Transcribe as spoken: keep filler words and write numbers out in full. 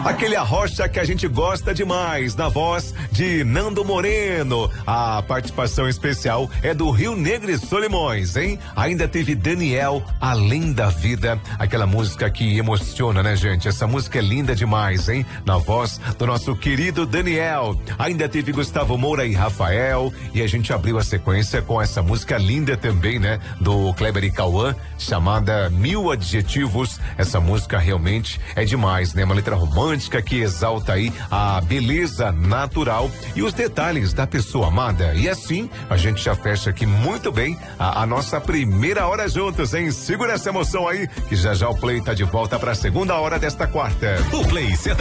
Aquele arrocha que a gente gosta demais, na voz de Nando Moreno. A participação especial é do Rio Negro e Solimões, hein? Ainda teve Daniel, Além da Vida, aquela música que emociona, né, gente? Essa música é linda demais, hein? Na voz do nosso querido Daniel. Ainda teve Gustavo Moura e Rafael, e a gente abriu a sequência com essa música linda também, né? Do Kleber e Cauã, chamada Mil Adjetivos. Essa música realmente é demais, né? Uma letra romântica que exalta aí a beleza natural e os detalhes da pessoa amada. E assim, a gente já fecha aqui muito bem a, a nossa primeira hora juntos, hein? Segura essa emoção aí, que já já o Play tá de volta para a segunda hora desta quarta. O Play